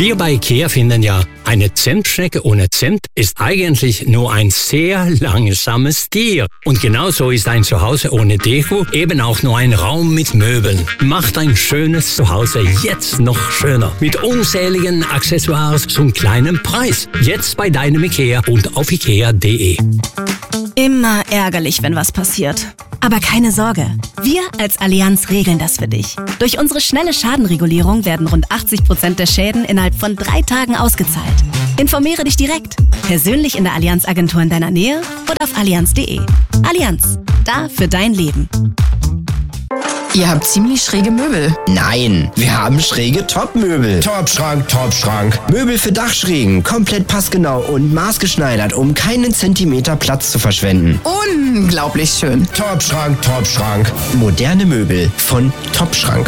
Wir bei IKEA finden ja, eine Zimtschnecke ohne Zimt ist eigentlich nur ein sehr langsames Tier. Und genauso ist ein Zuhause ohne Deko eben auch nur ein Raum mit Möbeln. Macht ein schönes Zuhause jetzt noch schöner. Mit unzähligen Accessoires zum kleinen Preis. Jetzt bei deinem IKEA und auf ikea.de. Immer ärgerlich, wenn was passiert. Aber keine Sorge, wir als Allianz regeln das für dich. Durch unsere schnelle Schadenregulierung werden rund 80% der Schäden innerhalb von 3 Tagen ausgezahlt. Informiere dich direkt, persönlich in der Allianz-Agentur in deiner Nähe oder auf allianz.de. Allianz, da für dein Leben. Ihr habt ziemlich schräge Möbel. Nein, wir haben schräge Topmöbel. Topschrank, Topschrank. Möbel für Dachschrägen, komplett passgenau und maßgeschneidert, um keinen Zentimeter Platz zu verschwenden. Unglaublich schön. Topschrank, Topschrank. Moderne Möbel von Topschrank.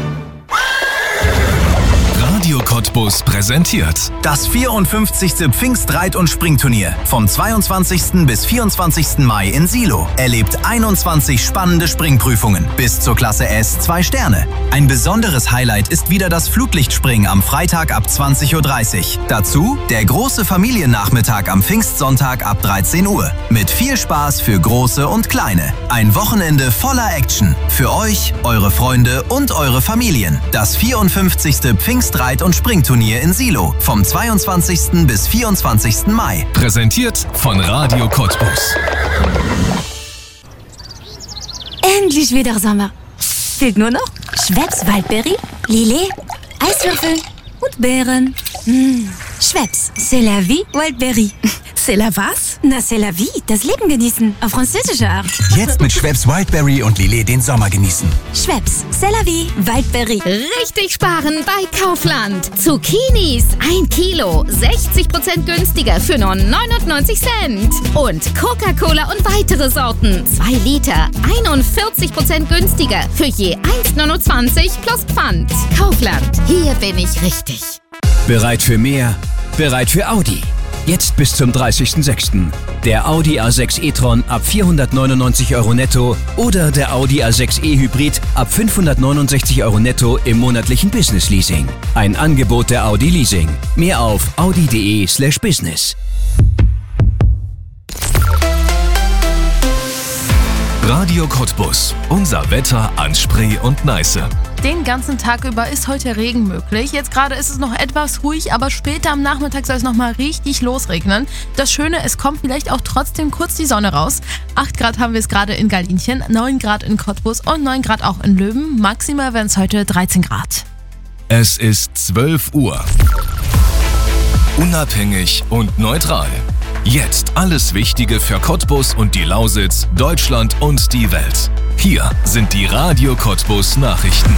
Radio Cottbus präsentiert das 54. Pfingstreit- und Springturnier vom 22. bis 24. Mai in Silo. Erlebt 21 spannende Springprüfungen bis zur Klasse S 2 Sterne. Ein besonderes Highlight ist wieder das Flutlichtspringen am Freitag ab 20.30 Uhr. Dazu der große Familiennachmittag am Pfingstsonntag ab 13 Uhr. Mit viel Spaß für Große und Kleine. Ein Wochenende voller Action. Für euch, eure Freunde und eure Familien. Das 54. Pfingstreit- und Springturnier in Silo vom 22. bis 24. Mai. Präsentiert von Radio Cottbus. Endlich wieder Sommer. Fehlt nur noch Schweppes Waldbeere, Lillet, Eiswürfel und Beeren. Schweppes, c'est la vie, Waldbeere. C'est la was? Na, c'est la vie, das Leben genießen, auf französische Art. Jetzt mit Schweppes Wildberry und Lillet den Sommer genießen. Schweppes, c'est la vie, Waldbeere. Richtig sparen bei Kaufland. Zucchinis 1 Kilo, 60% günstiger für nur 99 Cent. Und Coca-Cola und weitere Sorten, 2 Liter, 41% günstiger für je 1,29 plus Pfand. Kaufland, hier bin ich richtig. Bereit für mehr? Bereit für Audi? Jetzt bis zum 30.06. Der Audi A6 e-tron ab 499 € netto oder der Audi A6 e-Hybrid ab 569 € netto im monatlichen Business Leasing. Ein Angebot der Audi Leasing. Mehr auf audi.de/business. Radio Cottbus. Unser Wetter an Spree und Neiße. Den ganzen Tag über ist heute Regen möglich. Jetzt gerade ist es noch etwas ruhig, aber später am Nachmittag soll es nochmal richtig losregnen. Das Schöne, es kommt vielleicht auch trotzdem kurz die Sonne raus. 8 Grad haben wir es gerade in Galinchen, 9 Grad in Cottbus und 9 Grad auch in Löwen. Maximal werden es heute 13 Grad. Es ist 12 Uhr. Unabhängig und neutral. Jetzt alles Wichtige für Cottbus und die Lausitz, Deutschland und die Welt. Hier sind die Radio Cottbus Nachrichten.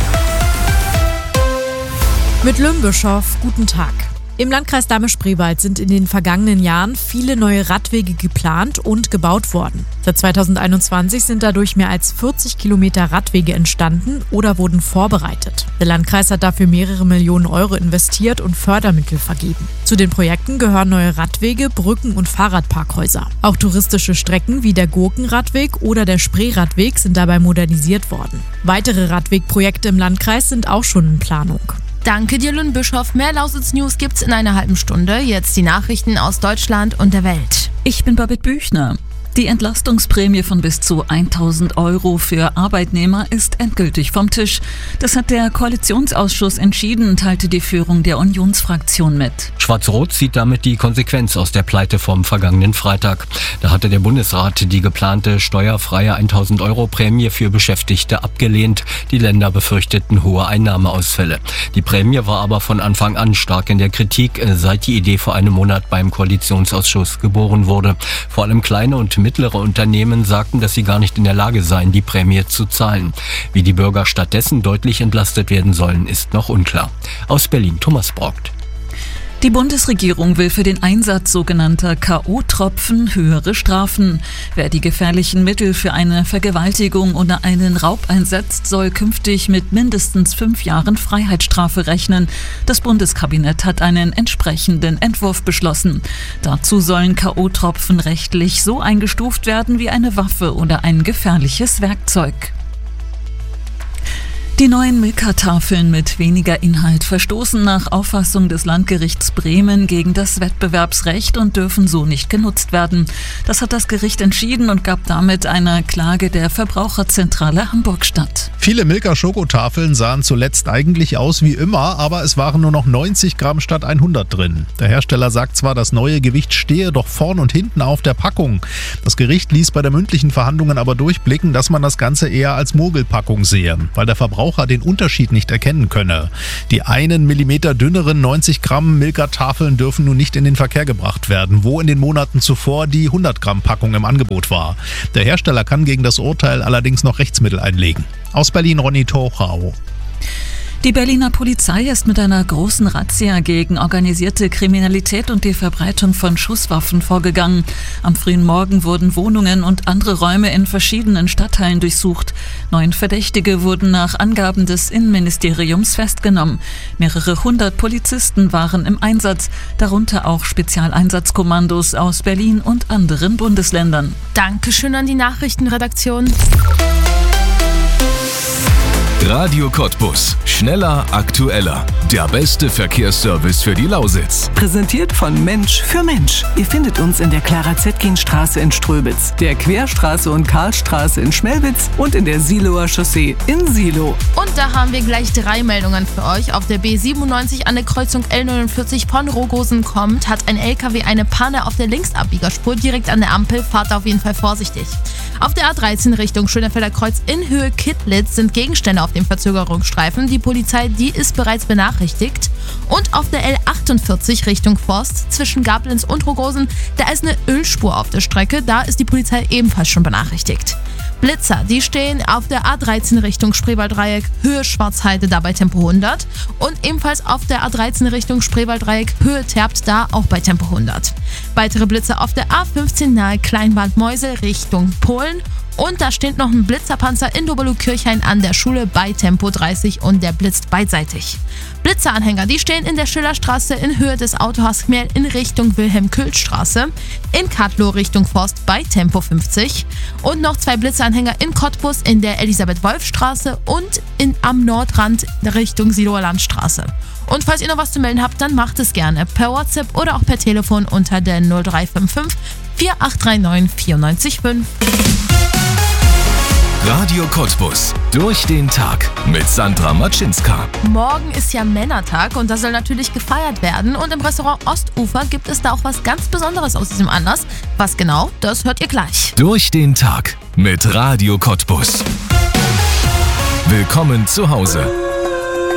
Mit Lümbischow, guten Tag. Im Landkreis Dahme-Spreewald sind in den vergangenen Jahren viele neue Radwege geplant und gebaut worden. Seit 2021 sind dadurch mehr als 40 Kilometer Radwege entstanden oder wurden vorbereitet. Der Landkreis hat dafür mehrere Millionen Euro investiert und Fördermittel vergeben. Zu den Projekten gehören neue Radwege, Brücken und Fahrradparkhäuser. Auch touristische Strecken wie der Gurkenradweg oder der Spreeradweg sind dabei modernisiert worden. Weitere Radwegprojekte im Landkreis sind auch schon in Planung. Danke dir, Lümbischow. Mehr Lausitz-News gibt's in einer halben Stunde. Jetzt die Nachrichten aus Deutschland und der Welt. Ich bin Babette Büchner. Die Entlastungsprämie von bis zu 1.000 € für Arbeitnehmer ist endgültig vom Tisch. Das hat der Koalitionsausschuss entschieden, teilte die Führung der Unionsfraktion mit. Schwarz-Rot zieht damit die Konsequenz aus der Pleite vom vergangenen Freitag. Da hatte der Bundesrat die geplante steuerfreie 1.000 € Prämie für Beschäftigte abgelehnt. Die Länder befürchteten hohe Einnahmeausfälle. Die Prämie war aber von Anfang an stark in der Kritik, seit die Idee vor einem Monat beim Koalitionsausschuss geboren wurde. Vor allem kleine und mittlere Unternehmen sagten, dass sie gar nicht in der Lage seien, die Prämie zu zahlen. Wie die Bürger stattdessen deutlich entlastet werden sollen, ist noch unklar. Aus Berlin, Thomas Brockt. Die Bundesregierung will für den Einsatz sogenannter K.O.-Tropfen höhere Strafen. Wer die gefährlichen Mittel für eine Vergewaltigung oder einen Raub einsetzt, soll künftig mit mindestens 5 Jahren Freiheitsstrafe rechnen. Das Bundeskabinett hat einen entsprechenden Entwurf beschlossen. Dazu sollen K.O.-Tropfen rechtlich so eingestuft werden wie eine Waffe oder ein gefährliches Werkzeug. Die neuen Milka-Tafeln mit weniger Inhalt verstoßen nach Auffassung des Landgerichts Bremen gegen das Wettbewerbsrecht und dürfen so nicht genutzt werden. Das hat das Gericht entschieden und gab damit einer Klage der Verbraucherzentrale Hamburg statt. Viele Milka-Schokotafeln sahen zuletzt eigentlich aus wie immer, aber es waren nur noch 90 Gramm statt 100 drin. Der Hersteller sagt zwar, das neue Gewicht stehe doch vorn und hinten auf der Packung. Das Gericht ließ bei der mündlichen Verhandlungen aber durchblicken, dass man das Ganze eher als Mogelpackung sehe, weil der Verbraucher den Unterschied nicht erkennen könne. Die 1 Millimeter dünneren 90 Gramm Milka-Tafeln dürfen nun nicht in den Verkehr gebracht werden, wo in den Monaten zuvor die 100 Gramm Packung im Angebot war. Der Hersteller kann gegen das Urteil allerdings noch Rechtsmittel einlegen. Aus Berlin Ronny Tochau. Die Berliner Polizei ist mit einer großen Razzia gegen organisierte Kriminalität und die Verbreitung von Schusswaffen vorgegangen. Am frühen Morgen wurden Wohnungen und andere Räume in verschiedenen Stadtteilen durchsucht. 9 Verdächtige wurden nach Angaben des Innenministeriums festgenommen. Mehrere 100 Polizisten waren im Einsatz, darunter auch Spezialeinsatzkommandos aus Berlin und anderen Bundesländern. Dankeschön an die Nachrichtenredaktion. Radio Cottbus. Schneller, aktueller. Der beste Verkehrsservice für die Lausitz. Präsentiert von Mensch für Mensch. Ihr findet uns in der Clara-Zetkin-Straße in Ströbitz, der Querstraße und Karlstraße in Schmelwitz und in der Siloer Chaussee in Silo. Und da haben wir gleich 3 Meldungen für euch. Auf der B97 an der Kreuzung L49 von Rogosen kommt, hat ein LKW eine Panne auf der Linksabbiegerspur direkt an der Ampel. Fahrt auf jeden Fall vorsichtig. Auf der A13 Richtung Schönefelder Kreuz in Höhe Kittlitz sind Gegenstände auf dem Verzögerungsstreifen. Die Polizei, die ist bereits benachrichtigt. Und auf der L48 Richtung Forst zwischen Gablenz und Rogosen, da ist eine Ölspur auf der Strecke. Da ist die Polizei ebenfalls schon benachrichtigt. Blitzer, die stehen auf der A13 Richtung Spreewalddreieck, Höhe Schwarzheide, da bei Tempo 100. Und ebenfalls auf der A13 Richtung Spreewalddreieck, Höhe Terpt, da auch bei Tempo 100. Weitere Blitzer auf der A15 nahe Kleinbad-Meusel Richtung Polen. Und da steht noch ein Blitzerpanzer in Dobelow-Kirchhain an der Schule bei Tempo 30 und der blitzt beidseitig. Blitzeranhänger, die stehen in der Schillerstraße in Höhe des Autohafens Gmehl in Richtung Wilhelm-Kühl-Straße, in Kadlow Richtung Forst bei Tempo 50 und noch 2 Blitzeranhänger in Cottbus in der Elisabeth-Wolf-Straße und am Nordrand Richtung Siloer Landstraße. Und falls ihr noch was zu melden habt, dann macht es gerne per WhatsApp oder auch per Telefon unter der 0355 4839 945. Radio Cottbus. Durch den Tag mit Sandra Matschinska. Morgen ist ja Männertag und da soll natürlich gefeiert werden. Und im Restaurant Ostufer gibt es da auch was ganz Besonderes aus diesem Anlass. Was genau, das hört ihr gleich. Durch den Tag mit Radio Cottbus. Willkommen zu Hause.